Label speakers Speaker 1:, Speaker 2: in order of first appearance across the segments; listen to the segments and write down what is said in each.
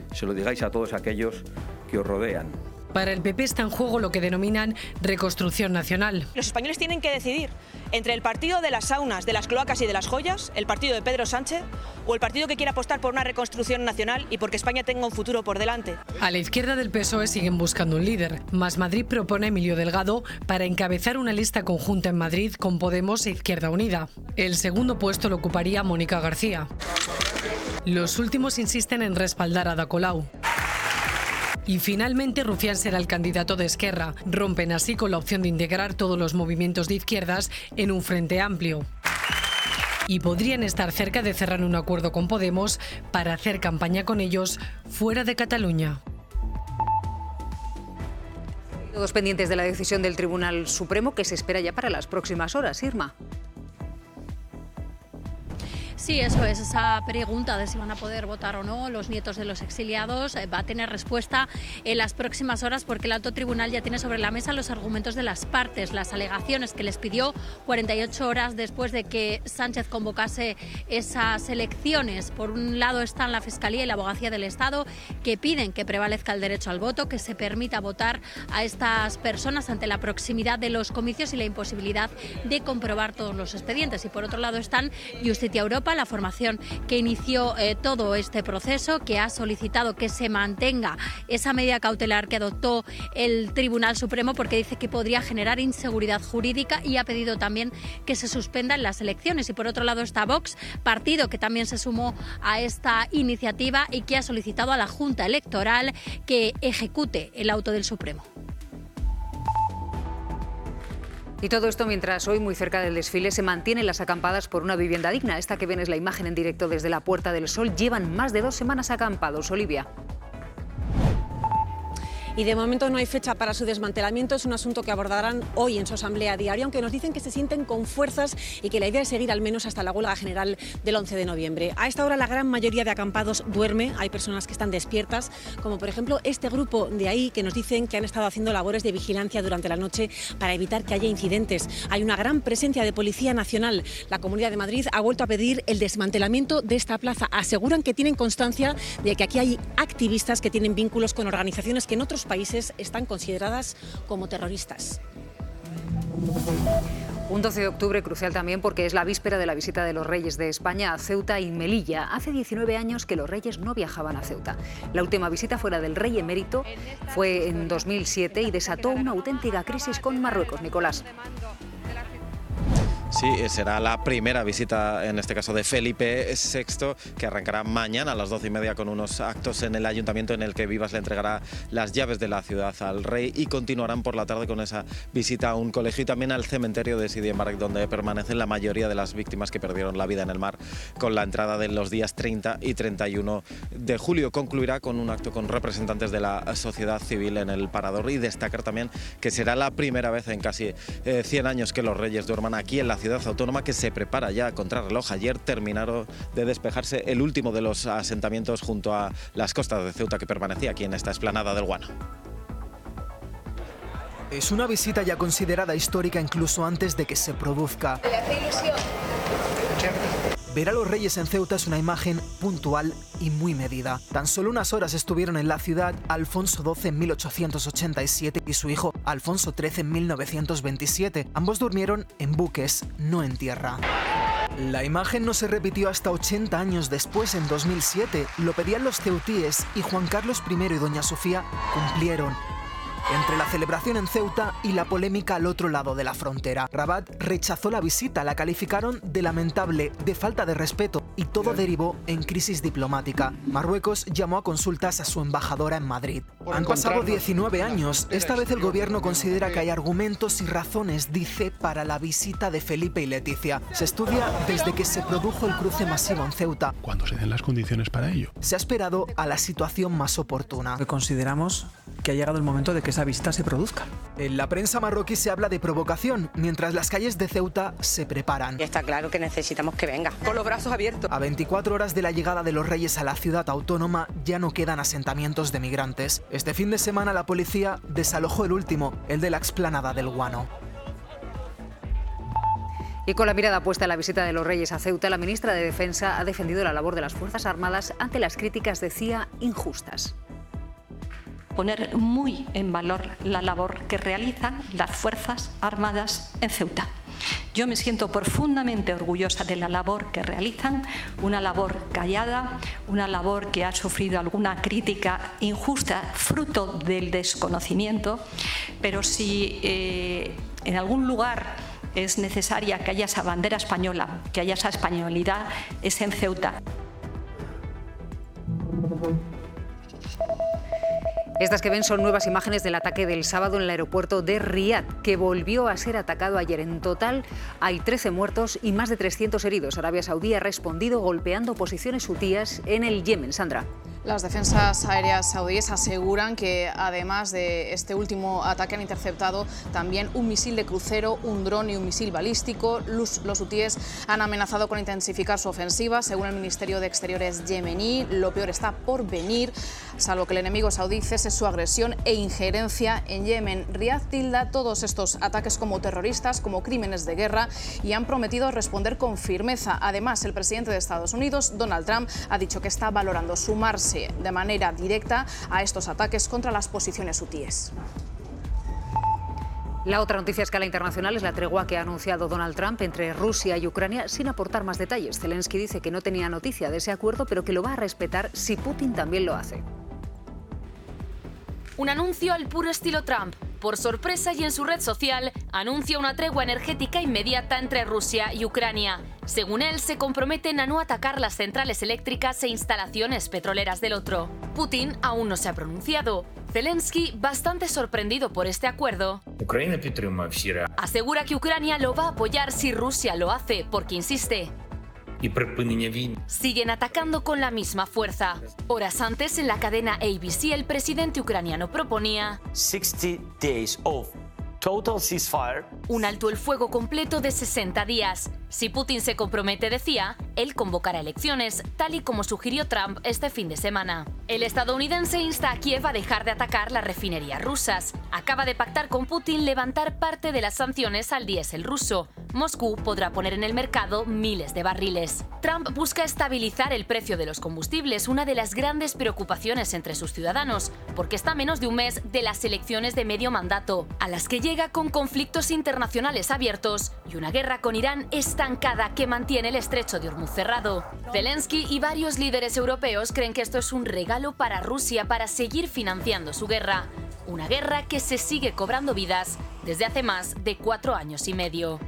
Speaker 1: se lo digáis a todos aquellos que os rodean.
Speaker 2: Para el PP está en juego lo que denominan reconstrucción nacional.
Speaker 3: Los españoles tienen que decidir entre el partido de las saunas, de las cloacas y de las joyas, el partido de Pedro Sánchez, o el partido que quiere apostar por una reconstrucción nacional y porque España tenga un futuro por delante.
Speaker 2: A la izquierda del PSOE siguen buscando un líder. Más Madrid propone a Emilio Delgado para encabezar una lista conjunta en Madrid con Podemos e Izquierda Unida. El segundo puesto lo ocuparía Mónica García. Los últimos insisten en respaldar a Ada Colau. Y finalmente Rufián será el candidato de Esquerra. Rompen así con la opción de integrar todos los movimientos de izquierdas en un frente amplio. Y podrían estar cerca de cerrar un acuerdo con Podemos para hacer campaña con ellos fuera de Cataluña.
Speaker 4: Todos pendientes de la decisión del Tribunal Supremo que se espera ya para las próximas horas, Irma.
Speaker 5: Sí, eso es, esa pregunta de si van a poder votar o no los nietos de los exiliados va a tener respuesta en las próximas horas porque el alto tribunal ya tiene sobre la mesa los argumentos de las partes, las alegaciones que les pidió 48 horas después de que Sánchez convocase esas elecciones. Por un lado están la Fiscalía y la Abogacía del Estado que piden que prevalezca el derecho al voto, que se permita votar a estas personas ante la proximidad de los comicios y la imposibilidad de comprobar todos los expedientes. Y por otro lado están Justicia Europa, la formación que inició todo este proceso, que ha solicitado que se mantenga esa medida cautelar que adoptó el Tribunal Supremo porque dice que podría generar inseguridad jurídica y ha pedido también que se suspendan las elecciones. Y por otro lado está Vox, partido que también se sumó a esta iniciativa y que ha solicitado a la Junta Electoral que ejecute el auto del Supremo.
Speaker 4: Y todo esto mientras hoy, muy cerca del desfile, se mantienen las acampadas por una vivienda digna. Esta que ven es la imagen en directo desde la Puerta del Sol. Llevan más de 2 semanas acampados. Olivia.
Speaker 6: Y de momento no hay fecha para su desmantelamiento, es un asunto que abordarán hoy en su asamblea diaria, aunque nos dicen que se sienten con fuerzas y que la idea es seguir al menos hasta la huelga general del 11 de noviembre. A esta hora la gran mayoría de acampados duerme, hay personas que están despiertas, como por ejemplo este grupo de ahí que nos dicen que han estado haciendo labores de vigilancia durante la noche para evitar que haya incidentes. Hay una gran presencia de Policía Nacional. La Comunidad de Madrid ha vuelto a pedir el desmantelamiento de esta plaza. Aseguran que tienen constancia de que aquí hay activistas que tienen vínculos con organizaciones que en otros países están consideradas como terroristas.
Speaker 4: Un 12 de octubre crucial también porque es la víspera de la visita de los Reyes de España a Ceuta y Melilla. Hace 19 años que los Reyes no viajaban a Ceuta. La última visita fuera del Rey emérito fue en 2007 y desató una auténtica crisis con Marruecos. Nicolás.
Speaker 7: Sí, será la primera visita, en este caso de Felipe VI, que arrancará mañana a las 12:30 con unos actos en el ayuntamiento en el que Vivas le entregará las llaves de la ciudad al rey y continuarán por la tarde con esa visita a un colegio y también al cementerio de Sidi Embarek, donde permanecen la mayoría de las víctimas que perdieron la vida en el mar con la entrada de los días 30 y 31 de julio. Concluirá con un acto con representantes de la sociedad civil en el Parador y destacar también que será la primera vez en casi 100 años que los Reyes duerman aquí en la ciudad autónoma, que se prepara ya a contrarreloj. Ayer terminaron de despejarse el último de los asentamientos junto a las costas de Ceuta que permanecía aquí en esta explanada del Guano.
Speaker 8: Es una visita ya considerada histórica incluso antes de que se produzca.
Speaker 9: ¿Le hace ilusión?
Speaker 8: Ver a los Reyes en Ceuta es una imagen puntual y muy medida. Tan solo unas horas estuvieron en la ciudad Alfonso XII en 1887 y su hijo Alfonso XIII en 1927. Ambos durmieron en buques, no en tierra. La imagen no se repitió hasta 80 años después, en 2007. Lo pedían los ceutíes y Juan Carlos I y doña Sofía cumplieron. Entre la celebración en Ceuta y la polémica al otro lado de la frontera, Rabat rechazó la visita, la calificaron de lamentable, de falta de respeto y todo derivó en crisis diplomática. Marruecos llamó a consultas a su embajadora en Madrid. Han pasado 19 años. Esta vez el gobierno considera que hay argumentos y razones, dice, para la visita de Felipe y Leticia. Se estudia desde que se produjo el cruce masivo en Ceuta.
Speaker 10: Cuando se den las condiciones para ello.
Speaker 8: Se ha esperado a la situación más oportuna.
Speaker 11: Consideramos que ha llegado el momento de que esa visita se produzca.
Speaker 8: En la prensa marroquí se habla de provocación, mientras las calles de Ceuta se preparan.
Speaker 3: Y está claro que necesitamos que venga, con los brazos abiertos.
Speaker 8: A 24 horas de la llegada de los Reyes a la ciudad autónoma ya no quedan asentamientos de migrantes. Este fin de semana la policía desalojó el último, el de la explanada del Guano.
Speaker 4: Y con la mirada puesta en la visita de los Reyes a Ceuta, la ministra de Defensa ha defendido la labor de las Fuerzas Armadas ante las críticas, decía, injustas.
Speaker 9: Poner muy en valor la labor que realizan las Fuerzas Armadas en Ceuta. Yo me siento profundamente orgullosa de la labor que realizan, una labor callada, una labor que ha sufrido alguna crítica injusta, fruto del desconocimiento, pero si en algún lugar es necesaria que haya esa bandera española, que haya esa españolidad, es en Ceuta.
Speaker 4: Estas que ven son nuevas imágenes del ataque del sábado en el aeropuerto de Riad, que volvió a ser atacado ayer. En total hay 13 muertos y más de 300 heridos. Arabia Saudí ha respondido golpeando posiciones hutíes en el Yemen. Sandra.
Speaker 12: Las defensas aéreas saudíes aseguran que, además de este último ataque, han interceptado también un misil de crucero, un dron y un misil balístico. Los hutíes han amenazado con intensificar su ofensiva. Según el Ministerio de Exteriores yemení, lo peor está por venir, salvo que el enemigo saudí cese su agresión e injerencia en Yemen. Riad tilda todos estos ataques como terroristas, como crímenes de guerra, y han prometido responder con firmeza. Además, el presidente de Estados Unidos, Donald Trump, ha dicho que está valorando sumarse de manera directa a estos ataques contra las posiciones hutíes.
Speaker 4: La otra noticia a escala internacional es la tregua que ha anunciado Donald Trump entre Rusia y Ucrania sin aportar más detalles. Zelensky dice que no tenía noticia de ese acuerdo, pero que lo va a respetar si Putin también lo hace.
Speaker 13: Un anuncio al puro estilo Trump. Por sorpresa y en su red social, anuncia una tregua energética inmediata entre Rusia y Ucrania. Según él, se comprometen a no atacar las centrales eléctricas e instalaciones petroleras del otro. Putin aún no se ha pronunciado. Zelensky, bastante sorprendido por este acuerdo, asegura que Ucrania lo va a apoyar si Rusia lo hace, porque insiste: siguen atacando con la misma fuerza. Horas antes, en la cadena ABC, el presidente ucraniano proponía
Speaker 14: 60 days of total ceasefire.
Speaker 13: Un alto el fuego completo de 60 días. Si Putin se compromete, decía, él convocará elecciones, tal y como sugirió Trump este fin de semana. El estadounidense insta a Kiev a dejar de atacar las refinerías rusas. Acaba de pactar con Putin levantar parte de las sanciones al diésel ruso. Moscú podrá poner en el mercado miles de barriles. Trump busca estabilizar el precio de los combustibles, una de las grandes preocupaciones entre sus ciudadanos, porque está a menos de un mes de las elecciones de medio mandato, a las que llega con conflictos internacionales abiertos y una guerra con Irán estancada que mantiene el estrecho de Hormuz cerrado. Zelensky y varios líderes europeos creen que esto es un regalo para Rusia para seguir financiando su guerra. Una guerra que se sigue cobrando vidas desde hace más de 4 años y medio.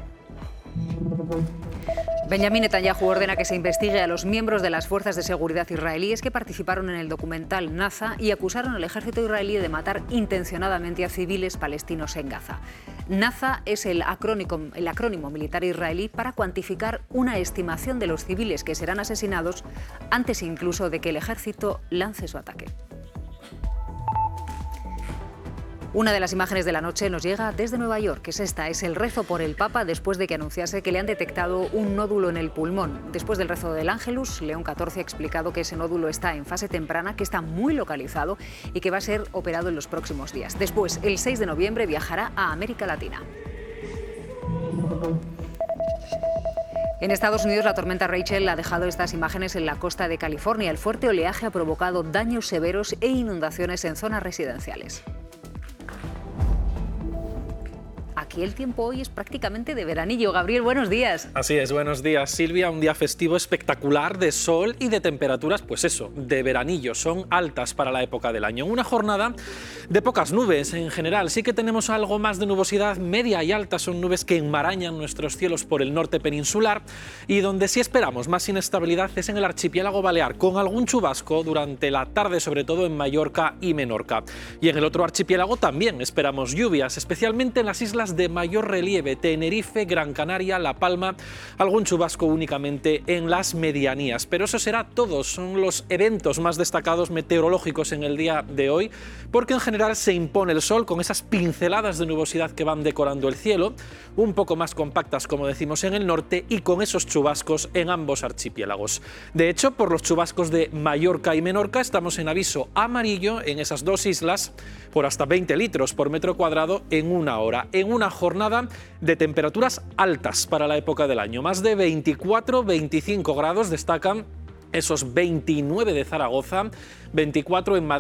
Speaker 4: Benjamin Netanyahu ordena que se investigue a los miembros de las fuerzas de seguridad israelíes que participaron en el documental Naza y acusaron al ejército israelí de matar intencionadamente a civiles palestinos en Gaza. Naza es el acrónimo militar israelí para cuantificar una estimación de los civiles que serán asesinados antes incluso de que el ejército lance su ataque. Una de las imágenes de la noche nos llega desde Nueva York, que es esta. Es el rezo por el Papa después de que anunciase que le han detectado un nódulo en el pulmón. Después del rezo del Ángelus, León XIV ha explicado que ese nódulo está en fase temprana, que está muy localizado y que va a ser operado en los próximos días. Después, el 6 de noviembre, viajará a América Latina. En Estados Unidos, la tormenta Rachel ha dejado estas imágenes en la costa de California. El fuerte oleaje ha provocado daños severos e inundaciones en zonas residenciales. Aquí el tiempo hoy es prácticamente de veranillo. Gabriel, buenos días.
Speaker 15: Así es, buenos días, Silvia. Un día festivo espectacular de sol y de temperaturas, pues eso, de veranillo. Son altas para la época del año. Una jornada de pocas nubes en general. Sí que tenemos algo más de nubosidad media y alta. Son nubes que enmarañan nuestros cielos por el norte peninsular. Y donde sí esperamos más inestabilidad es en el archipiélago balear, con algún chubasco durante la tarde, sobre todo en Mallorca y Menorca. Y en el otro archipiélago también esperamos lluvias, especialmente en las islas de mayor relieve, Tenerife, Gran Canaria, La Palma, algún chubasco únicamente en las medianías. Pero eso será todo, son los eventos más destacados meteorológicos en el día de hoy, porque en general se impone el sol con esas pinceladas de nubosidad que van decorando el cielo, un poco más compactas, como decimos, en el norte, y con esos chubascos en ambos archipiélagos. De hecho, por los chubascos de Mallorca y Menorca estamos en aviso amarillo en esas dos islas por hasta 20 litros por metro cuadrado en una hora. En una jornada de temperaturas altas para la época del año. Más de 24-25 grados, destacan esos 29 de Zaragoza, 24 en Madrid.